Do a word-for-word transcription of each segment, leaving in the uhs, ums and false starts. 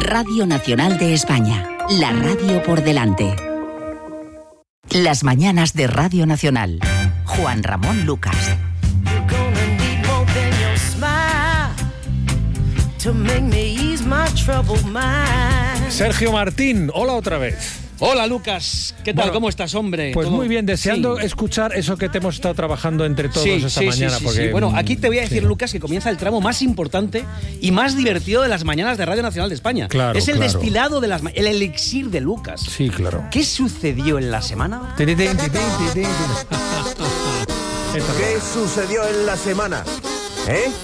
Radio Nacional de España, la radio por delante. Las mañanas de Radio Nacional. Juan Ramón Lucas. Sergio Martín, hola otra vez. Hola Lucas, ¿qué tal? Bueno, ¿cómo estás, hombre? Pues ¿Cómo? Muy bien, deseando sí. escuchar eso que te hemos estado trabajando entre todos sí, esta sí, mañana. Sí, sí, porque, sí. Bueno, aquí te voy a decir, sí. Lucas, que comienza el tramo más importante y más divertido de las mañanas de Radio Nacional de España. Claro, es el claro. destilado de las el elixir de Lucas. Sí, claro. ¿Qué sucedió en la semana? ¿Qué sucedió en la semana? ¿Eh?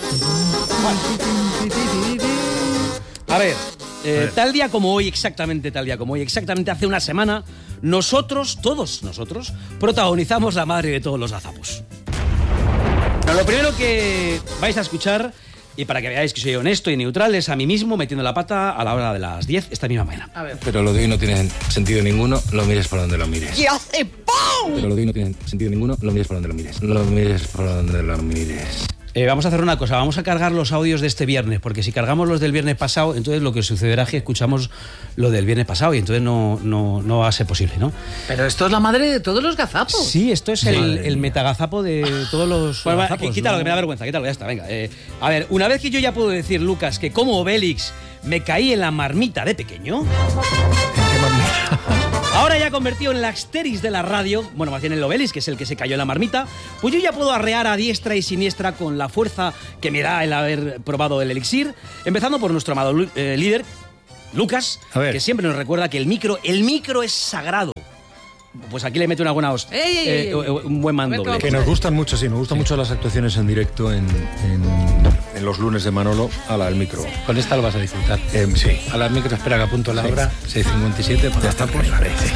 A ver, eh, tal día como hoy, exactamente tal día como hoy, exactamente hace una semana, nosotros, todos nosotros, protagonizamos la madre de todos los gazapos. Pero lo primero que vais a escuchar, y para que veáis que soy honesto y neutral, es a mí mismo metiendo la pata a la hora de las diez esta misma mañana. A ver. Pero lo de hoy no tiene sentido ninguno, lo mires por donde lo mires. ¡Y hace ¡pum! Pero lo de hoy no tiene sentido ninguno, lo mires por donde lo mires. Lo mires por donde lo mires. Eh, vamos a hacer una cosa, vamos a cargar los audios de este viernes, porque si cargamos los del viernes pasado, entonces lo que sucederá es que escuchamos lo del viernes pasado y entonces no, no, no va a ser posible, ¿no? Pero esto es la madre de todos los gazapos. Sí, esto es el, el metagazapo de todos los bueno, gazapos. Quítalo, ¿no? Que me da vergüenza, quítalo, ya está, venga. Eh, a ver, una vez que yo ya puedo decir, Lucas, que como Obélix me caí en la marmita de pequeño... ¿Qué marmita? Ahora ya convertido en la Asterix de la radio, bueno, más bien el Obélix, que es el que se cayó en la marmita, pues yo ya puedo arrear a diestra y siniestra con la fuerza que me da el haber probado el elixir, empezando por nuestro amado eh, líder, Lucas, que siempre nos recuerda que el micro, el micro es sagrado. Pues aquí le mete una buena hostia, ey, ey, ey, eh, un buen mando. Que nos gustan mucho, sí, nos gustan sí. mucho las actuaciones en directo en, en, en los lunes de Manolo a la del micro. Con esta lo vas a disfrutar. Eh, sí. A la micro, espera que apunto la sí. hora, seis cincuenta y siete. Ya está por la vez.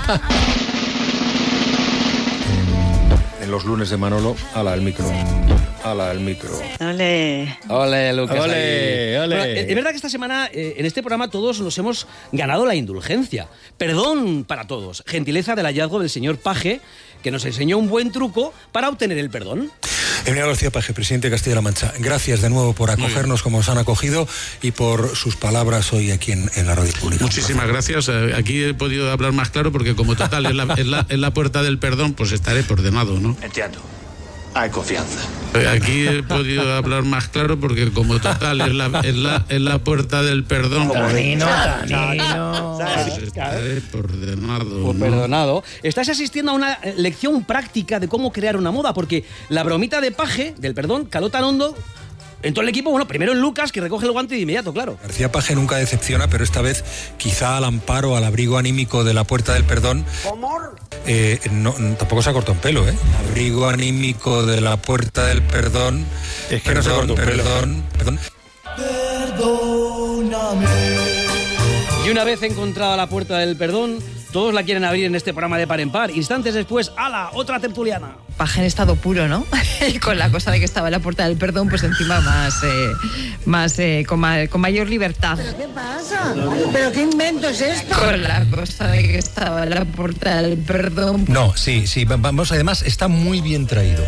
en, en los lunes de Manolo a la del micro. A la del micro. Ole. Ole, Lucas. Ole, ole. Bueno, es verdad que esta semana eh, en este programa todos nos hemos ganado la indulgencia. Perdón para todos. Gentileza del hallazgo del señor Paje, que nos enseñó un buen truco para obtener el perdón. Emiliano García Paje, presidente de Castilla-La Mancha. Gracias de nuevo por acogernos como os han acogido y por sus palabras hoy aquí en, en la radio pública. Muchísimas gracias. Aquí he podido hablar más claro porque como total es la, es la, es la puerta del perdón, pues estaré ordenado, ¿no? Entiendo. Hay confianza. Aquí he podido hablar más claro porque como total es la, es la, es la puerta del perdón. Tanino, Tanino. Pues estaré ordenado. Por ¿no? perdonado. Estás asistiendo a una lección práctica de cómo crear una moda, porque la bromita de Paje, del perdón, caló tan hondo en todo el equipo, bueno, primero en Lucas, que recoge el guante de inmediato, claro. García Paje nunca decepciona, pero esta vez quizá al amparo, al abrigo anímico de la puerta del perdón. Eh, no, tampoco se ha cortado un pelo, ¿eh? Abrigo anímico de la puerta del perdón. Es que no se ha cortado un pelo. Perdón, perdón. Perdóname. Y una vez encontrada la puerta del perdón, todos la quieren abrir en este programa de par en par. Instantes después, ¡ala! Otra tertuliana. Paje en estado puro, ¿no? Con la cosa de que estaba en la puerta del perdón, pues encima más, eh, más eh, con, ma- con mayor libertad. ¿Pero qué pasa? ¿Pero qué invento es esto? Con la cosa de que estaba en la puerta del perdón. No, sí, sí, vamos, además está muy bien traído.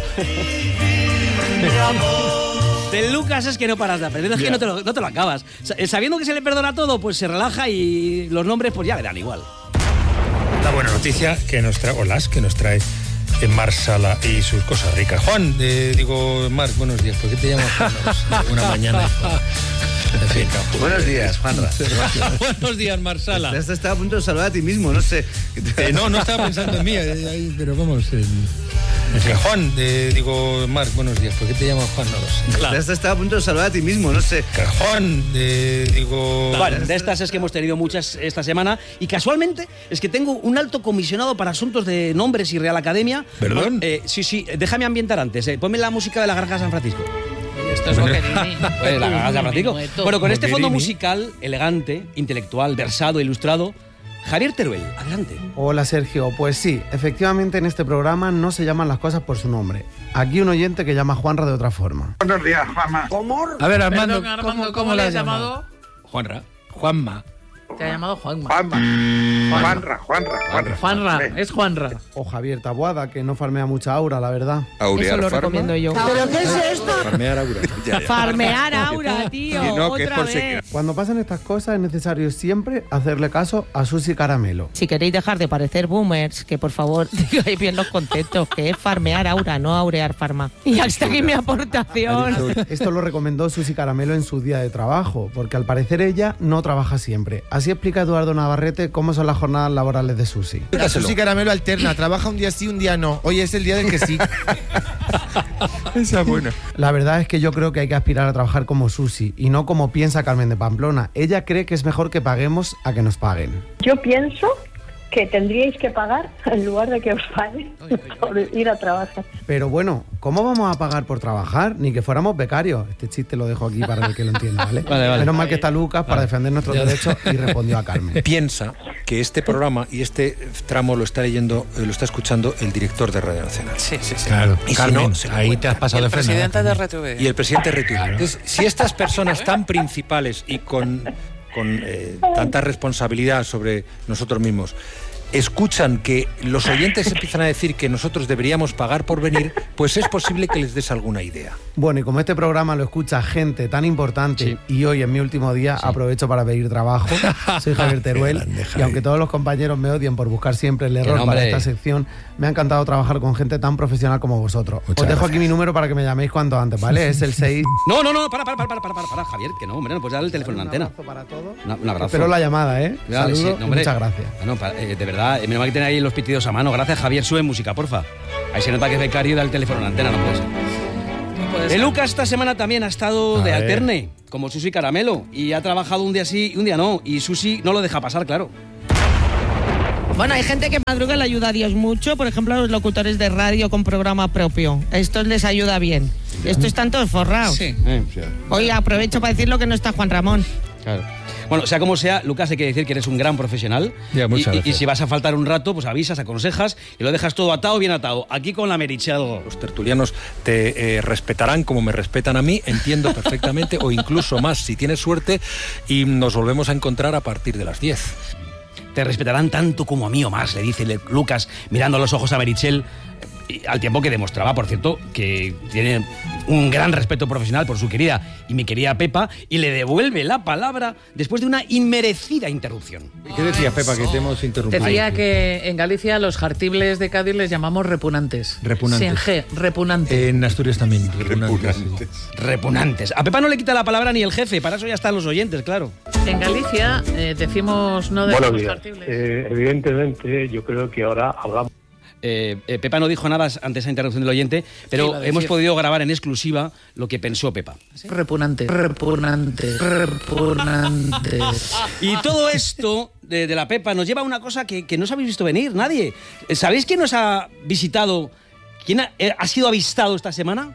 De Lucas es que no paras de aprender, es que no te, lo, no te lo acabas. Sabiendo que se le perdona todo, pues se relaja y los nombres pues ya le dan igual. La buena noticia que nos trae, o las que nos trae Mar Sala y sus cosas ricas. Juan, eh, digo, Marc, buenos días. ¿Por qué te llamas Juan? Una mañana. En fin, buenos días, Juanra. Buenos días, Mar Sala. Estás estaba a punto de saludar a ti mismo, no sé. Eh, no, no estaba pensando en mí, eh, pero vamos... Eh, En fin, Juan, eh, digo, Marc, buenos días. ¿Por qué te llamas Juan? No lo sé. Claro. Estaba a punto de saludar a ti mismo, no sé. Juan, eh, digo... Bueno, de estas es que hemos tenido muchas esta semana y casualmente es que tengo un alto comisionado para asuntos de nombres y Real Academia. ¿Perdón? Eh, sí, sí, déjame ambientar antes. Eh. Ponme la música de la Granja de San Francisco. Esto es Boquerini. Pues la Granja de San Francisco. Bueno, con este fondo Boquerini. musical, elegante, intelectual, versado, ilustrado, Javier Teruel, adelante. Hola Sergio, pues sí, efectivamente en este programa no se llaman las cosas por su nombre. Aquí un oyente que llama Juanra de otra forma. Buenos días, Juanma. ¿Cómo? A ver, Armando, Perdón, Armando, ¿cómo, ¿cómo, cómo le le has has llamado? llamado? Juanra, Juanma. Te ha llamado Juanma. Juanma. Juanra, Juanra, Juanra. Juanra, es Juanra. O Javier Taboada, que no farmea mucha aura, la verdad. Eso lo recomiendo yo. ¿Pero qué es esto? Farmear aura. Ya, ya. Farmear aura, tío. Sí, no, que es otra por vez. seguir. Cuando pasan estas cosas es necesario siempre hacerle caso a Susi Caramelo. Si queréis dejar de parecer boomers, que por favor digáis bien los conceptos, que es farmear aura, no aurear farma. Y hasta aquí mi aportación. Esto lo recomendó Susi Caramelo en su día de trabajo, porque al parecer ella no trabaja siempre. Así explica Eduardo Navarrete cómo son las jornadas laborales de Susi. La Susi Caramelo alterna, trabaja un día sí, un día no. Hoy es el día del que sí. Esa es buena. La verdad es que yo creo que hay que aspirar a trabajar como Susi y no como piensa Carmen de Pamplona. Ella cree que es mejor que paguemos a que nos paguen. Yo pienso que tendríais que pagar en lugar de que os paguen por ir a trabajar. Pero bueno, ¿cómo vamos a pagar por trabajar? Ni que fuéramos becarios. Este chiste lo dejo aquí para el que lo entienda, ¿vale? Vale, vale. Menos mal que está Lucas para defender nuestros derechos y respondió a Carmen. Piensa que este programa y este tramo lo está leyendo, eh, lo está escuchando el director de Radio Nacional. Sí, sí, sí. Claro, Y si Carmen, no, se lo ahí cuenta. te has pasado El de freno. presidente ¿eh? de R T V. Y el presidente R T V. Entonces, si estas personas tan principales y con, con eh, tanta responsabilidad sobre nosotros mismos escuchan que los oyentes empiezan a decir que nosotros deberíamos pagar por venir, pues es posible que les des alguna idea. Bueno, y como este programa lo escucha gente tan importante, Sí. y hoy en mi último día aprovecho para pedir trabajo, soy Javier Teruel, grande, y Javi. aunque todos los compañeros me odien por buscar siempre el error no, para hombre. esta sección, me ha encantado trabajar con gente tan profesional como vosotros. Muchas Os dejo gracias. aquí mi número para que me llaméis cuanto antes, ¿vale? Es el seis... No, no, no, para, para, para, para, para, para, para, Javier, que no, hombre, no puedes darle el teléfono en la antena. abrazo para todos. Una- un abrazo. Espero la llamada, ¿eh? Vale, sí, Saludos no, y hombre. muchas gracias. Bueno, pa- eh, de verdad, eh, menos mal que tenéis ahí los pitidos a mano. Gracias, Javier. Sube música, porfa. Ahí se nota que es becario y da el teléfono en la antena, no puede ser. No puede Eh, ser. Lucas esta semana también ha estado A de ver. alterne, como Susi Caramelo, y ha trabajado un día sí y un día no. Y Susi no lo deja pasar, claro. Bueno, hay gente que madruga le ayuda a Dios mucho, por ejemplo, los locutores de radio con programa propio. Estos les ayuda bien. Estos están todos forrados. Sí. Eh, Hoy aprovecho para decirlo que no está Juan Ramón. claro. Bueno, sea como sea, Lucas, hay que decir que eres un gran profesional. Ya, muchas y, y- y gracias. si vas a faltar un rato, pues avisas, aconsejas y lo dejas todo atado, bien atado. Aquí con la Merichel. Los tertulianos te eh, respetarán como me respetan a mí, entiendo perfectamente, o incluso más si tienes suerte, y nos volvemos a encontrar a partir de las diez. Te respetarán tanto como a mí o más, le dice le- Lucas, mirando a los ojos a Merichel, y al tiempo que demostraba, por cierto, que tiene un gran respeto profesional por su querida y mi querida Pepa, y le devuelve la palabra después de una inmerecida interrupción. ¿Qué decías, Pepa, que te hemos interrumpido? Decía que en Galicia los jartibles de Cádiz les llamamos repugnantes. Repugnantes. Sin G, repugnante. En Asturias también. Repugnantes. Repugnantes. A Pepa no le quita la palabra ni el jefe, para eso ya están los oyentes, claro. En Galicia eh, decimos no de Buenos los días. jartibles. Eh, evidentemente, yo creo que ahora hablamos. Eh, eh, Pepa no dijo nada ante esa interrupción del oyente, ¿Qué pero iba a decir? hemos podido grabar en exclusiva lo que pensó Pepa. Repugnante. Repugnante. Repugnante. Y todo esto de, de la Pepa nos lleva a una cosa que, que no os habéis visto venir, nadie. ¿Sabéis quién nos ha visitado? ¿Quién ha, eh, ha sido avistado esta semana?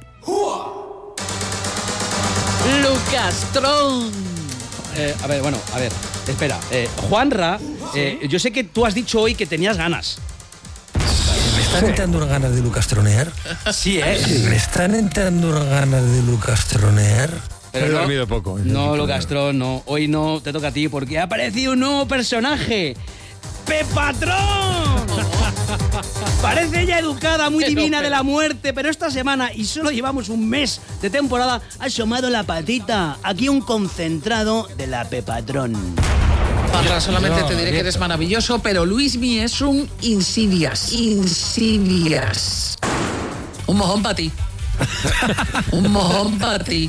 Lucas Tron. Eh, a ver, bueno, a ver, espera. Eh, Juanra, eh, yo sé que tú has dicho hoy que tenías ganas. ¿Me están entrando unas ganas de Lucas Tronear? Sí, ¿eh? ¿Me están entrando unas ganas de Lucas Tronear? Pero He no, dormido poco. no, Lucas Tron, no. Hoy no te toca a ti porque ha aparecido un nuevo personaje. ¡Pepatrón! Parece ella educada, muy Pero, divina pero. de la muerte, pero esta semana, y solo llevamos un mes de temporada, ha asomado la patita. Aquí un concentrado de la Pepatrón. Juanra, solamente te diré que eres maravilloso, pero Luismi es un insidias. Insidias. Un mojón para ti. Un mojón para ti.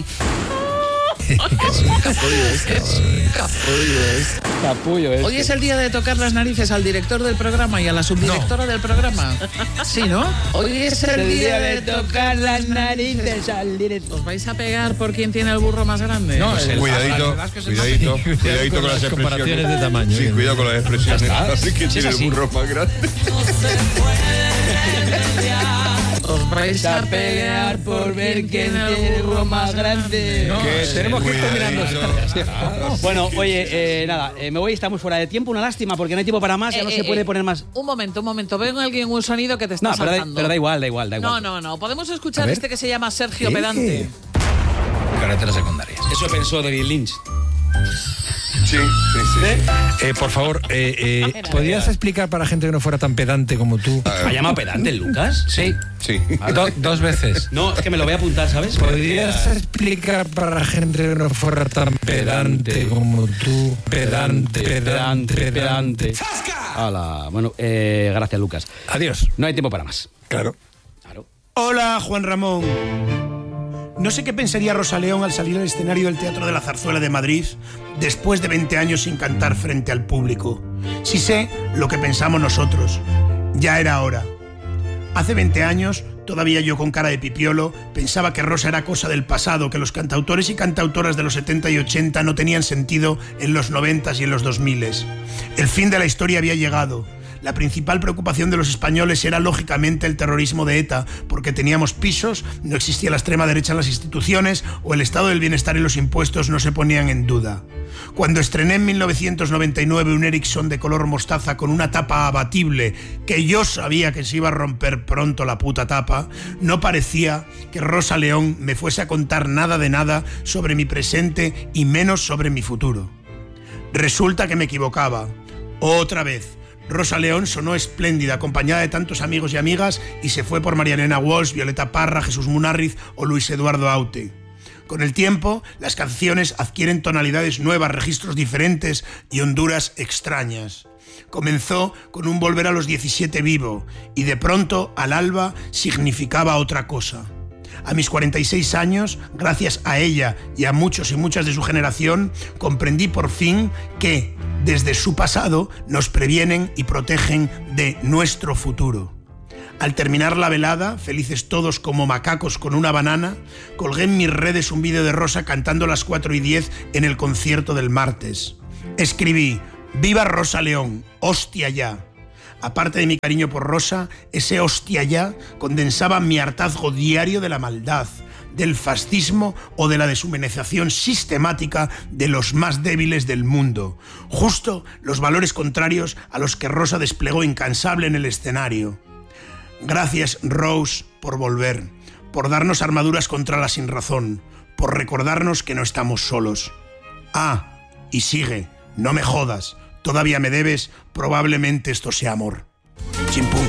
Capullo este. Hoy es el día de tocar las narices al director del programa y a la subdirectora del programa. Sí, ¿no? Hoy es el, día de tocar las narices al director. ¿Os vais a pegar por quién tiene el burro más grande? No, el- Cuidadito, cuidadito, cuidadito con las comparaciones expresiones. de tamaño. Sí, cuidado con las expresiones. Así que Sí, tiene es el así. burro más grande. Os vais a pelear por ver quién tiene el burro más grande. Que tenemos que ir terminando. Bueno, oye, eh, nada, eh, me voy, estamos fuera de tiempo, una lástima porque no hay tiempo para más, ya no Eh, se eh, puede eh, poner más. Un momento, un momento. Veo en alguien un sonido que te está No, pero da, saltando. pero da igual, da igual, da igual. No, no, no. Podemos escuchar A ver. este que se llama Sergio ¿Qué? Pedante. Carretera secundaria. Eso pensó David Lynch. Sí, sí, sí. Eh, por favor, eh, eh, ¿podrías explicar para gente que no fuera tan pedante como tú? ¿Me ha llamado pedante el Lucas? Sí. Sí. Do- dos veces. No, es que me lo voy a apuntar, ¿sabes? ¿Podrías explicar para gente que no fuera tan pedante como tú? Pedante, pedante, pedante. Hola. Bueno, eh, gracias, Lucas. Adiós. No hay tiempo para más. Claro. Claro. Hola, Juan Ramón. No sé qué pensaría Rosa León al salir al escenario del Teatro de la Zarzuela de Madrid después de veinte años sin cantar frente al público. Sí sé lo que pensamos nosotros. Ya era hora. Hace veinte años, todavía yo con cara de pipiolo, pensaba que Rosa era cosa del pasado, que los cantautores y cantautoras de los setenta y ochenta no tenían sentido en los noventas y en los dos miles. El fin de la historia había llegado. La principal preocupación de los españoles era lógicamente el terrorismo de ETA, porque teníamos pisos, no existía la extrema derecha en las instituciones o el estado del bienestar y los impuestos no se ponían en duda. Cuando estrené en mil novecientos noventa y nueve un Ericsson de color mostaza con una tapa abatible, que yo sabía que se iba a romper pronto la puta tapa, no parecía que Rosa León me fuese a contar nada de nada sobre mi presente y menos sobre mi futuro. Resulta que me equivocaba. Otra vez. Rosa León sonó espléndida, acompañada de tantos amigos y amigas, y se fue por María Elena Walsh, Violeta Parra, Jesús Munarriz o Luis Eduardo Aute. Con el tiempo, las canciones adquieren tonalidades nuevas, registros diferentes y honduras extrañas. Comenzó con un volver a los diecisiete vivo, y de pronto, al alba, significaba otra cosa. A mis cuarenta y seis años, gracias a ella y a muchos y muchas de su generación, comprendí por fin que, desde su pasado, nos previenen y protegen de nuestro futuro. Al terminar la velada, felices todos como macacos con una banana, colgué en mis redes un vídeo de Rosa cantando las cuatro y diez en el concierto del martes. Escribí, ¡viva Rosa León! ¡Hostia ya! Aparte de mi cariño por Rosa, ese hostia ya condensaba mi hartazgo diario de la maldad, del fascismo o de la deshumanización sistemática de los más débiles del mundo. Justo los valores contrarios a los que Rosa desplegó incansable en el escenario. Gracias, Rose, por volver, por darnos armaduras contra la sinrazón, por recordarnos que no estamos solos. Ah, y sigue, no me jodas, todavía me debes, probablemente esto sea amor. Chimpum.